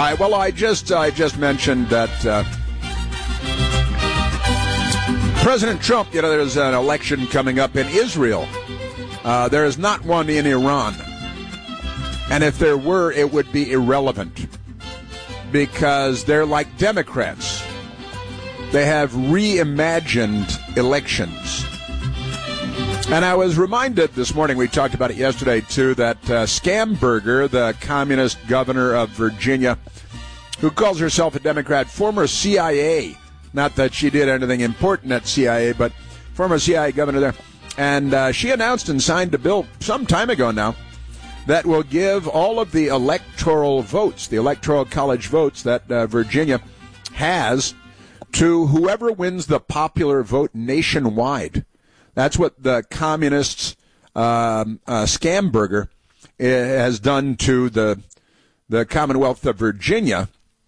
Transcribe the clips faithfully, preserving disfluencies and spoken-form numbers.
I, well, I just I just mentioned that uh, President Trump, you know, there's an election coming up in Israel. Uh, there is not one in Iran. And if there were, it would be irrelevant because they're like Democrats. They have reimagined elections. And I was reminded this morning, we talked about it yesterday too, that uh, Scamberger, the communist governor of Virginia, who calls herself a Democrat, former C I A, not that she did anything important at C I A, but former C I A governor there. And uh, she announced and signed a bill some time ago now that will give all of the electoral votes, the electoral college votes that uh, Virginia has, to whoever wins the popular vote nationwide. That's what the communists, um, uh, Scamberger, uh, has done to the the Commonwealth of Virginia,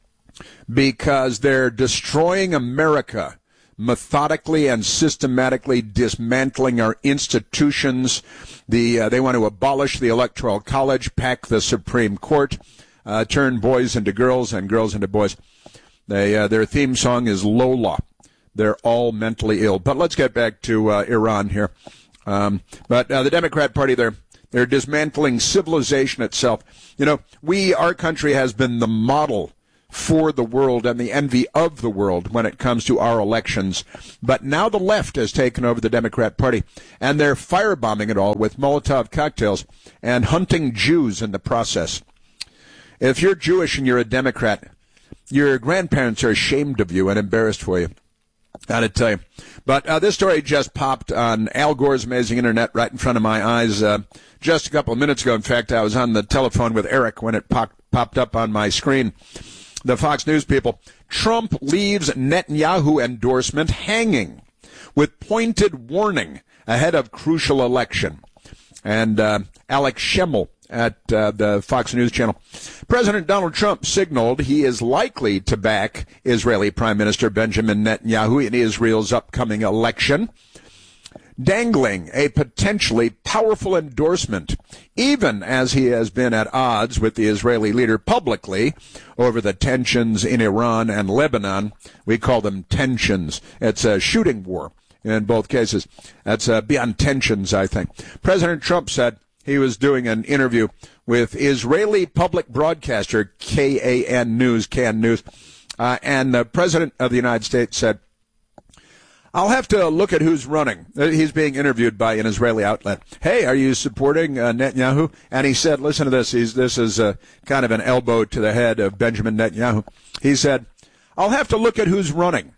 because they're destroying America, methodically and systematically dismantling our institutions. The uh, they want to abolish the Electoral College, pack the Supreme Court, uh, turn boys into girls and girls into boys. They uh, their theme song is Lola. They're all mentally ill. But let's get back to uh, Iran here. Um, but uh, the Democrat Party, they're they're dismantling civilization itself. You know, we, our country has been the model for the world and the envy of the world when it comes to our elections. But now the left has taken over the Democrat Party, and they're firebombing it all with Molotov cocktails and hunting Jews in the process. If you're Jewish and you're a Democrat, your grandparents are ashamed of you and embarrassed for you. Gotta tell you. But uh, this story just popped on Al Gore's Amazing Internet right in front of my eyes uh, just a couple of minutes ago. In fact, I was on the telephone with Eric when it pop- popped up on my screen. The Fox News people. Trump leaves Netanyahu endorsement hanging with pointed warning ahead of crucial election. And uh, Alex Schemmel at uh, the Fox News channel. President Donald Trump signaled he is likely to back Israeli Prime Minister Benjamin Netanyahu in Israel's upcoming election, dangling a potentially powerful endorsement, even as he has been at odds with the Israeli leader publicly over the tensions in Iran and Lebanon. We call them tensions. It's a shooting war in both cases. That's uh, beyond tensions, I think. President Trump said he was doing an interview with Israeli public broadcaster K A N News, K N News, uh, and the President of the United States said, I'll have to look at who's running. He's being interviewed by an Israeli outlet. Hey, are you supporting uh, Netanyahu? And he said, listen to this. He's, this is uh, kind of an elbow to the head of Benjamin Netanyahu. He said, I'll have to look at who's running.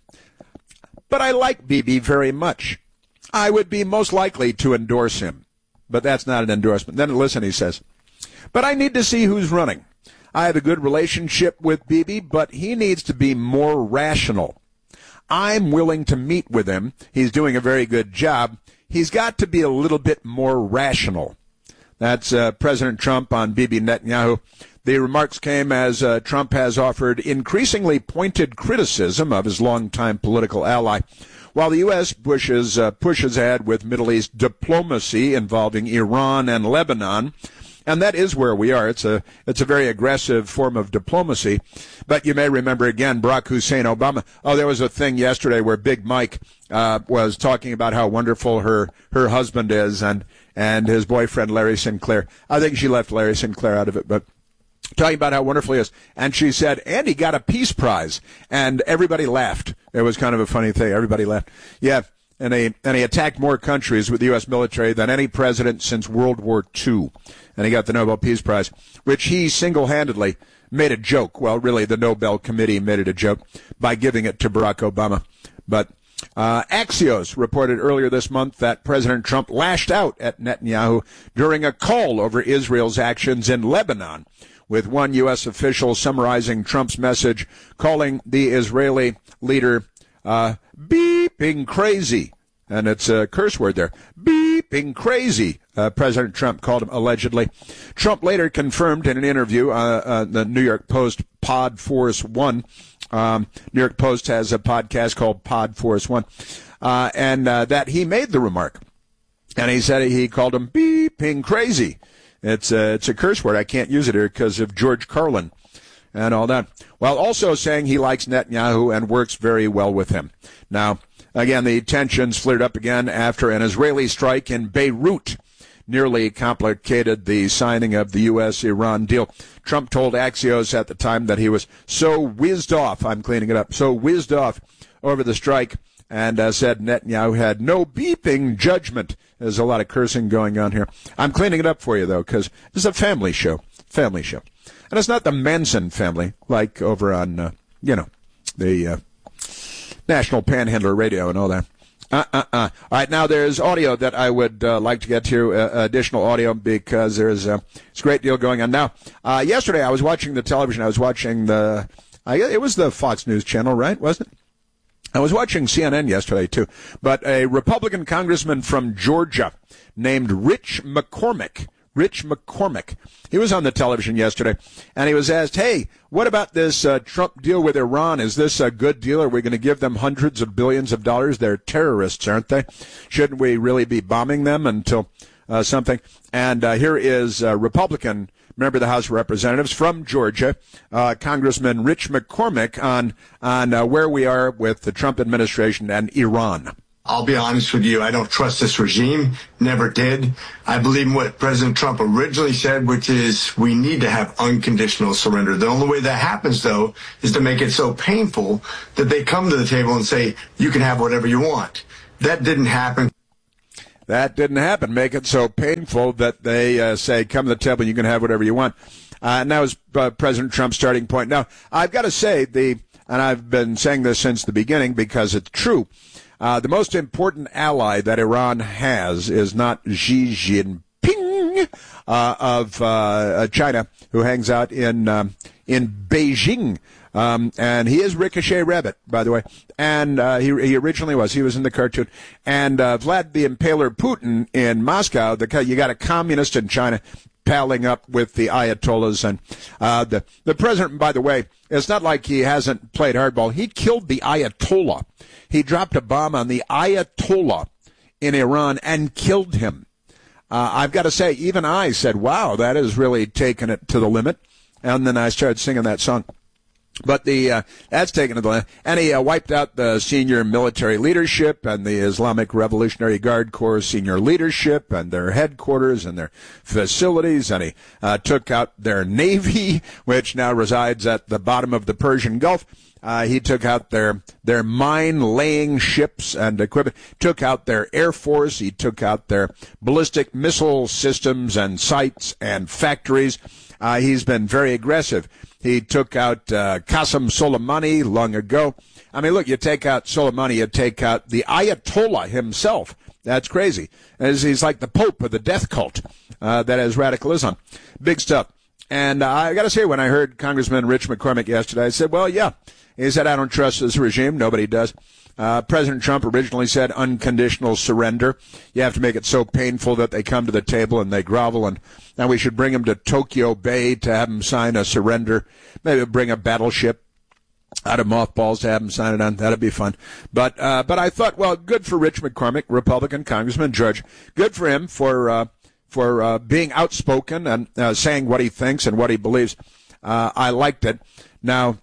But I like Bibi very much. I would be most likely to endorse him. But that's not an endorsement. Then listen, he says, but I need to see who's running. I have a good relationship with Bibi, but he needs to be more rational. I'm willing to meet with him. He's doing a very good job. He's got to be a little bit more rational. That's uh, President Trump on Bibi Netanyahu. The remarks came as uh, Trump has offered increasingly pointed criticism of his longtime political ally, while the U S pushes, uh, pushes ahead with Middle East diplomacy involving Iran and Lebanon. And that is where we are. It's a it's a very aggressive form of diplomacy. But you may remember, again, Barack Hussein Obama. Oh, there was a thing yesterday where Big Mike uh, was talking about how wonderful her, her husband is and, and his boyfriend, Larry Sinclair. I think she left Larry Sinclair out of it, but talking about how wonderful he is. And she said, and he got a Peace Prize. And everybody laughed. It was kind of a funny thing. Everybody laughed. Yeah. And he, and he attacked more countries with the U S military than any president since World War Two. And he got the Nobel Peace Prize, which he single-handedly made a joke. Well, really, the Nobel Committee made it a joke by giving it to Barack Obama. But uh, Axios reported earlier this month that President Trump lashed out at Netanyahu during a call over Israel's actions in Lebanon, with one U S official summarizing Trump's message, calling the Israeli leader uh, beeping crazy. And it's a curse word there. Beeping crazy, uh, President Trump called him, allegedly. Trump later confirmed in an interview, uh, uh, the New York Post Pod Force One. Um, New York Post has a podcast called Pod Force One, uh, and uh, that he made the remark. And he said he called him beeping crazy. It's a, it's a curse word. I can't use it here because of George Carlin. and all that, while also saying he likes Netanyahu and works very well with him. Now, again, the tensions flared up again after an Israeli strike in Beirut nearly complicated the signing of the U S Iran deal. Trump told Axios at the time that he was so whizzed off, I'm cleaning it up, so whizzed off over the strike, and uh, said Netanyahu had no beeping judgment. There's a lot of cursing going on here. I'm cleaning it up for you, though, because it's a family show, family show. And it's not the Manson family, like over on, uh, you know, the uh, National Panhandler Radio and all that. Uh, uh, uh. All right, now there's audio that I would uh, like to get to, uh, additional audio, because there's uh, it's a great deal going on. Now, uh, yesterday I was watching the television. I was watching the, I, it was the Fox News channel, right, wasn't it? I was watching C N N yesterday, too. But a Republican congressman from Georgia named Rich McCormick, Rich McCormick, he was on the television yesterday, and he was asked, hey, what about this uh, Trump deal with Iran? Is this a good deal? Are we going to give them hundreds of billions of dollars? They're terrorists, aren't they? Shouldn't we really be bombing them until uh, something? And uh, here is a Republican member of the House of Representatives from Georgia, uh, Congressman Rich McCormick, on, on uh, where we are with the Trump administration and Iran. I'll be honest with you, I don't trust this regime, never did. I believe in what President Trump originally said, which is we need to have unconditional surrender. The only way that happens, though, is to make it so painful that they come to the table and say, you can have whatever you want. That didn't happen. That didn't happen. Make it so painful that they uh, say, come to the table, you can have whatever you want. Uh, and that was uh, President Trump's starting point. Now, I've got to say, the, and I've been saying this since the beginning because it's true, Uh, the most important ally that Iran has is not Xi Jinping uh, of uh, China, who hangs out in um, in Beijing. Um, and he is Ricochet Rabbit, by the way. And uh, he, he originally was. He was in the cartoon. And uh, Vlad the Impaler Putin in Moscow, the, you got a communist in China palling up with the Ayatollahs. And uh, the, the president, by the way, it's not like he hasn't played hardball. He killed the Ayatollah. He dropped a bomb on the Ayatollah in Iran and killed him. Uh, I've got to say, even I said, wow, that has really taken it to the limit. And then I started singing that song. But the uh, that's taken to the limit. And he uh, wiped out the senior military leadership and the Islamic Revolutionary Guard Corps senior leadership and their headquarters and their facilities. And he uh, took out their Navy, which now resides at the bottom of the Persian Gulf. Uh, he took out their their mine-laying ships and equipment, took out their Air Force, he took out their ballistic missile systems and sites and factories. Uh, he's been very aggressive. He took out uh, Qasem Soleimani long ago. I mean, look, you take out Soleimani, you take out the Ayatollah himself. That's crazy. As he's like the Pope of the death cult uh, that has radical Islam. Big stuff. And uh, I got to say, when I heard Congressman Rich McCormick yesterday, I said, well, yeah. He said, I don't trust this regime. Nobody does. Uh, President Trump originally said unconditional surrender. You have to make it so painful that they come to the table and they grovel. And now we should bring them to Tokyo Bay to have them sign a surrender. Maybe bring a battleship out of mothballs to have them sign it on. That'd be fun. But uh, but I thought, well, good for Rich McCormick, Republican Congressman, George. Good for him for uh, for uh, being outspoken and uh, saying what he thinks and what he believes. Uh, I liked it. Now,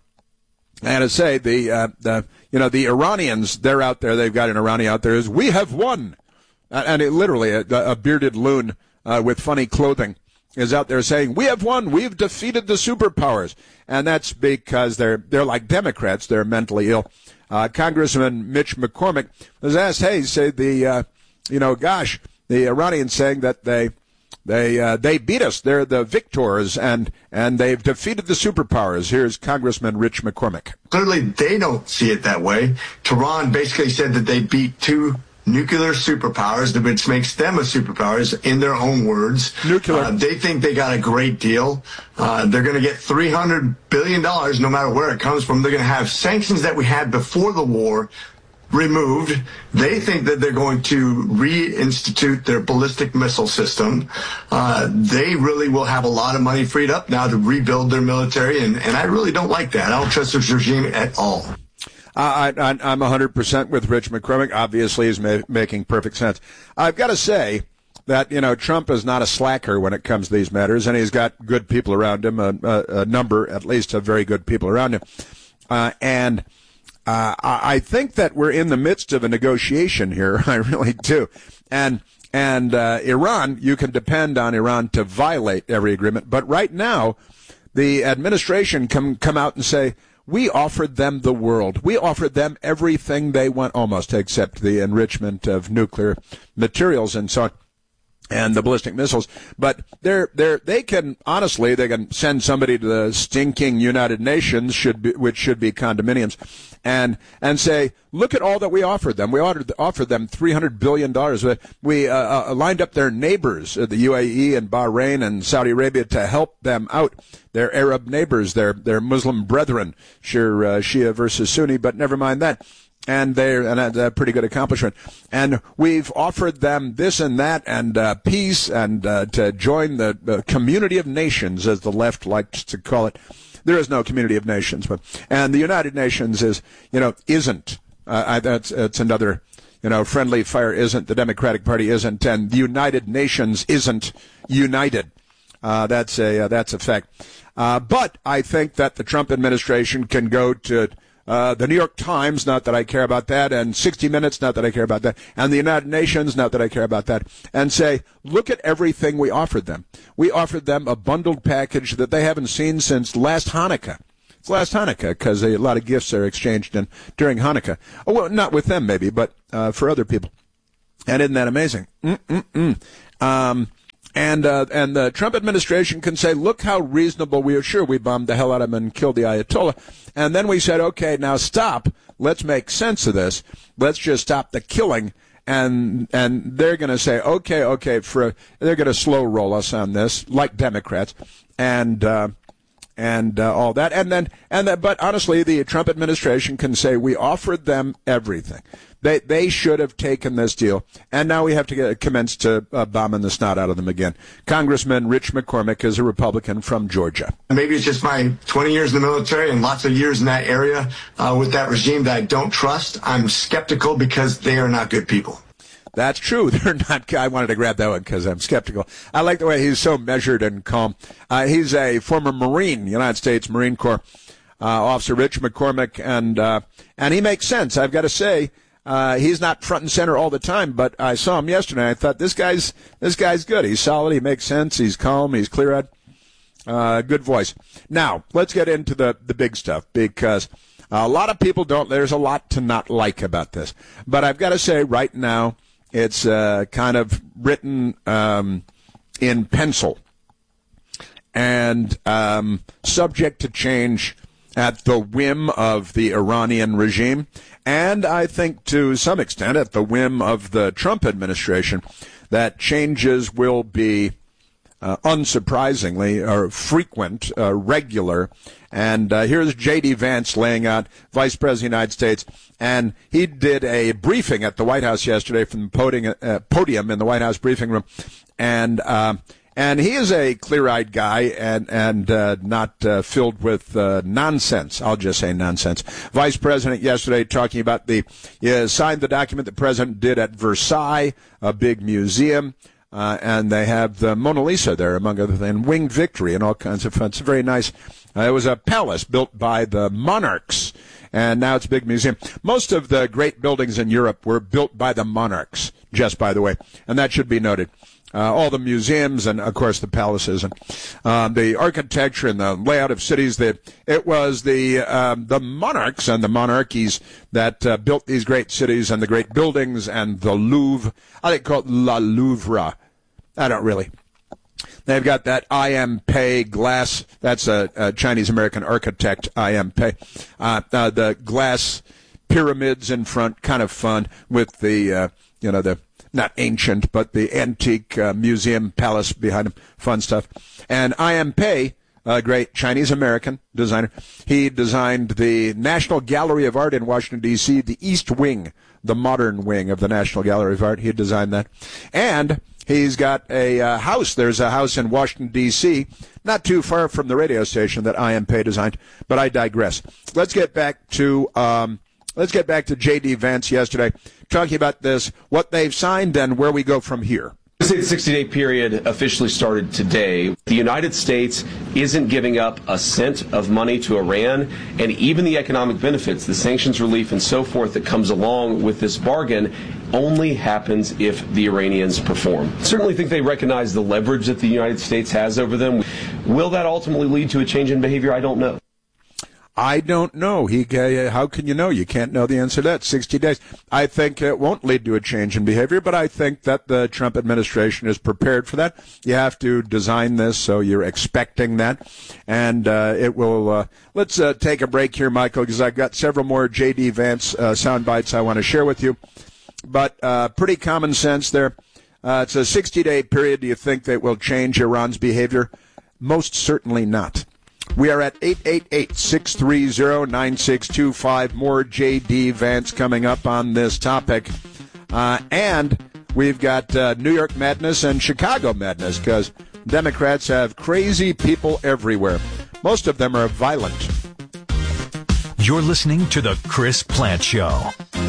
I had to say, the, uh, the, you know, the Iranians, they're out there, they've got an Iranian out there, is, we have won. Uh, and it literally, a, a bearded loon uh, with funny clothing is out there saying, we have won, we've defeated the superpowers. And that's because they're, they're like Democrats, they're mentally ill. Uh, Congressman Mitch McCormick was asked, hey, say the, uh, you know, gosh, the Iranians saying that they, They uh, they beat us. They're the victors, and and they've defeated the superpowers. Here's Congressman Rich McCormick. Clearly, they don't see it that way. Tehran basically said that they beat two nuclear superpowers, which makes them a superpower, in their own words. Nuclear. Uh, they think they got a great deal. Uh, they're going to get three hundred billion dollars no matter where it comes from. They're going to have sanctions that we had before the war removed. They think that they're going to reinstitute their ballistic missile system. Uh, they really will have a lot of money freed up now to rebuild their military, and, and I really don't like that. I don't trust this regime at all. Uh, I, I'm one hundred percent with Rich McCormick. Obviously, he's ma- making perfect sense. I've got to say that, you know, Trump is not a slacker when it comes to these matters, and he's got good people around him, a, a, a number, at least, of very good people around him. Uh, and uh, I think that we're in the midst of a negotiation here. I really do. And and uh, Iran, you can depend on Iran to violate every agreement. But right now, the administration can come out and say, we offered them the world. We offered them everything they want, almost, except the enrichment of nuclear materials and so on, and the ballistic missiles. But they're, they're, they can, honestly, they can send somebody to the stinking United Nations, should be, which should be condominiums, and and say, look at all that we offered them. We offered, offered them three hundred billion dollars. We uh, uh, lined up their neighbors, uh, the U A E and Bahrain and Saudi Arabia, to help them out. Their Arab neighbors, their their Muslim brethren, sure, uh, Shia versus Sunni, but never mind that. And they're and a, a pretty good accomplishment. And we've offered them this and that, and uh, peace, and uh, to join the, the community of nations, as the left likes to call it. There is no community of nations, but and the United Nations is, you know, isn't. Uh, I, that's it's another, you know, friendly fire isn't. The Democratic Party isn't, and the United Nations isn't united. Uh, that's a uh, that's a fact. Uh, but I think that the Trump administration can go to uh, the New York Times, not that I care about that, and sixty minutes, not that I care about that, and the United Nations, not that I care about that, and say, look at everything we offered them. We offered them a bundled package that they haven't seen since last Hanukkah. It's last Hanukkah, because a lot of gifts are exchanged in, during Hanukkah. Oh, well, not with them, maybe, but uh, for other people. And isn't that amazing? Mm-mm-mm. Um... And uh, and the Trump administration can say, look how reasonable we are. Sure, we bombed the hell out of them and killed the Ayatollah. And then we said, okay, now stop. Let's make sense of this. Let's just stop the killing. And and they're going to say, okay, okay, for they're going to slow roll us on this, like Democrats, and uh, and uh, all that. And then and that, but honestly, the Trump administration can say, we offered them everything. They they should have taken this deal, and now we have to get, commence to uh, bombing the snot out of them again. Congressman Rich McCormick is a Republican from Georgia. Maybe it's just my twenty years in the military and lots of years in that area uh, with that regime that I don't trust. I'm skeptical because they are not good people. That's true. They're not. I wanted to grab that one because I'm skeptical. I like the way he's so measured and calm. Uh, he's a former Marine, United States Marine Corps uh, officer, Rich McCormick, and uh, and he makes sense. I've got to say. Uh, he's not front and center all the time, but I saw him yesterday. And I thought this guy's this guy's good. He's solid. He makes sense. He's calm. He's clear-eyed. Uh, good voice. Now let's get into the the big stuff, because a lot of people don't. There's a lot to not like about this, but I've got to say right now it's uh, kind of written um, in pencil and um, subject to change at the whim of the Iranian regime, and I think to some extent at the whim of the Trump administration, that changes will be uh, unsurprisingly or frequent, uh, regular. And uh, here's J D. Vance laying out, Vice President of the United States, and he did a briefing at the White House yesterday from the podium, uh, podium in the White House briefing room, and uh, And he is a clear-eyed guy and and uh, not uh, filled with uh, nonsense. I'll just say nonsense. Vice President yesterday talking about the uh, signed the document the President did at Versailles, a big museum, uh, and they have the Mona Lisa there, among other things, and Winged Victory and all kinds of fun. It's very nice. Uh, it was a palace built by the monarchs, and now it's a big museum. Most of the great buildings in Europe were built by the monarchs, just by the way, and that should be noted. Uh, all the museums and, of course, the palaces and um, the architecture and the layout of cities. That it was the um, the monarchs and the monarchies that uh, built these great cities and the great buildings and the Louvre. I think called La Louvre. I don't really. They've got that I M Pei glass. That's a, a Chinese-American architect, I M Pei. Uh, uh, the glass pyramids in front, kind of fun with the, uh, you know, the not ancient, but the antique uh, museum palace behind him. Fun stuff. And I M Pei, a great Chinese-American designer, he designed the National Gallery of Art in Washington, D C, the East Wing, the modern wing of the National Gallery of Art. He designed that. And he's got a uh, house. There's a house in Washington, D C, not too far from the radio station that I M Pei designed, but I digress. Let's get back to... Um, Let's get back to J D. Vance yesterday, talking about this, what they've signed, and where we go from here. Say the sixty-day period officially started today. The United States isn't giving up a cent of money to Iran, and even the economic benefits, the sanctions relief and so forth that comes along with this bargain only happens if the Iranians perform. Certainly think they recognize the leverage that the United States has over them. Will that ultimately lead to a change in behavior? I don't know. I don't know. He, uh, how can you know? You can't know the answer to that. sixty days. I think it won't lead to a change in behavior, but I think that the Trump administration is prepared for that. You have to design this so you're expecting that. And uh, it will, uh, let's uh, take a break here, Michael, because I've got several more J D. Vance uh, sound bites I want to share with you. But uh, pretty common sense there. Uh, it's a sixty-day period. Do you think that will change Iran's behavior? Most certainly not. We are at eight eight eight, six three zero, nine six two five. More J D. Vance coming up on this topic. Uh, and we've got uh, New York madness and Chicago madness because Democrats have crazy people everywhere. Most of them are violent. You're listening to The Chris Plante Show.